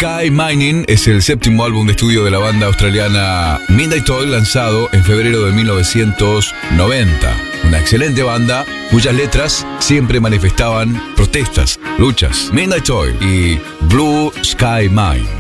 Sky Mining es el séptimo álbum de estudio de la banda australiana Midnight Oil, lanzado en febrero de 1990. Una excelente banda cuyas letras siempre manifestaban protestas, luchas. Midnight Oil y Blue Sky Mine.